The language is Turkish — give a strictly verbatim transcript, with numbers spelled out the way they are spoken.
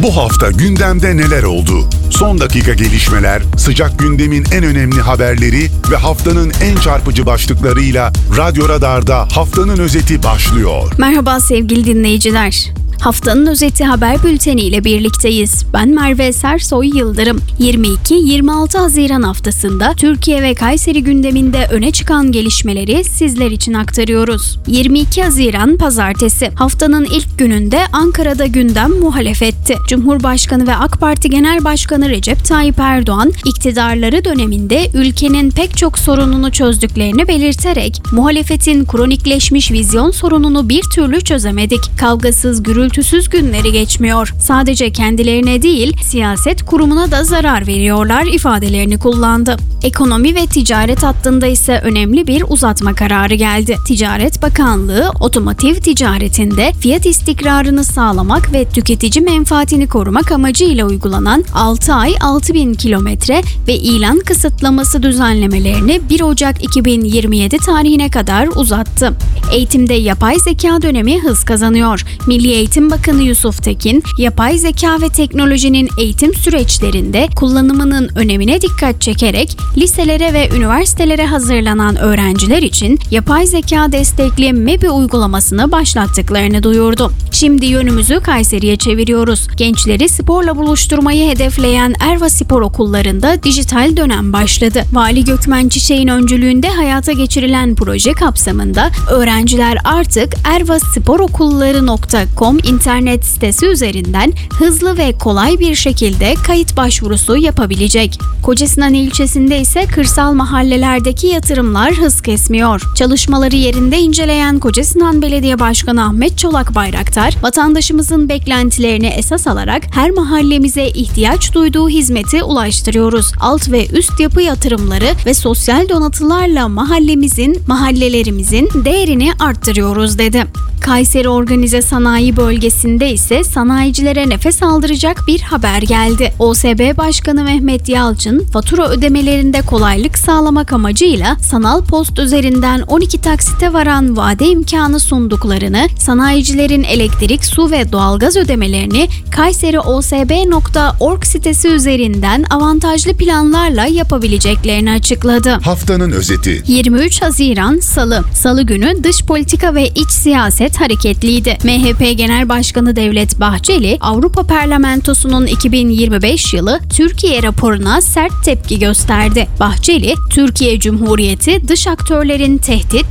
Bu hafta gündemde neler oldu? Son dakika gelişmeler, sıcak gündemin en önemli haberleri ve haftanın en çarpıcı başlıklarıyla Radyo Radar'da haftanın özeti başlıyor. Merhaba sevgili dinleyiciler. Haftanın özeti haber bülteni ile birlikteyiz. Ben Merve Sersoy Yıldırım. yirmi iki yirmi altı Haziran haftasında Türkiye ve Kayseri gündeminde öne çıkan gelişmeleri sizler için aktarıyoruz. yirmi iki Haziran Pazartesi. Haftanın ilk gününde Ankara'da gündem muhalefetti. Cumhurbaşkanı ve AK Parti Genel Başkanı Recep Tayyip Erdoğan, iktidarları döneminde ülkenin pek çok sorununu çözdüklerini belirterek, muhalefetin kronikleşmiş vizyon sorununu bir türlü çözemedik. Kavgasız, gürültü Gürültüsüz günleri geçmiyor. Sadece kendilerine değil, siyaset kurumuna da zarar veriyorlar ifadelerini kullandı. Ekonomi ve ticaret hattında ise önemli bir uzatma kararı geldi. Ticaret Bakanlığı, otomotiv ticaretinde fiyat istikrarını sağlamak ve tüketici menfaatini korumak amacıyla uygulanan altı ay altı bin kilometre ve ilan kısıtlaması düzenlemelerini bir Ocak iki bin yirmi yedi tarihine kadar uzattı. Eğitimde yapay zeka dönemi hız kazanıyor. Milli Eğitim Bakanı Yusuf Tekin, yapay zeka ve teknolojinin eğitim süreçlerinde kullanımının önemine dikkat çekerek liselere ve üniversitelere hazırlanan öğrenciler için yapay zeka destekli MEBİ uygulamasını başlattıklarını duyurdu. Şimdi yönümüzü Kayseri'ye çeviriyoruz. Gençleri sporla buluşturmayı hedefleyen Erva Spor Okullarında dijital dönem başladı. Vali Gökmen Çiçek'in öncülüğünde hayata geçirilen proje kapsamında öğrenciler artık erva spor okulları nokta com internet sitesi üzerinden hızlı ve kolay bir şekilde kayıt başvurusu yapabilecek. Kocasinan ilçesinde ise kırsal mahallelerdeki yatırımlar hız kesmiyor. Çalışmaları yerinde inceleyen Kocasinan Belediye Başkanı Ahmet Çolak Bayraktar, vatandaşımızın beklentilerini esas alarak her mahallemize ihtiyaç duyduğu hizmeti ulaştırıyoruz. Alt ve üst yapı yatırımları ve sosyal donatılarla mahallemizin, mahallelerimizin değerini arttırıyoruz dedi. Kayseri Organize Sanayi Bölgesi'nde ise sanayicilere nefes aldıracak bir haber geldi. O S B Başkanı Mehmet Yalçın, fatura ödemelerinde kolaylık sağlamak amacıyla sanal post üzerinden on iki taksite varan vade imkanı sunduklarını, sanayicilerin elektrik, su ve doğalgaz ödemelerini kayseri o s b nokta org sitesi üzerinden avantajlı planlarla yapabileceklerini açıkladı. Haftanın özeti. yirmi üç Haziran Salı. Salı günü dış politika ve iç siyaset hareketliydi. M H P Genel Başkanı Devlet Bahçeli, Avrupa Parlamentosu'nun iki bin yirmi beş yılı Türkiye raporuna sert tepki gösterdi. Bahçeli, Türkiye Cumhuriyeti dış aktörlerin tehdit,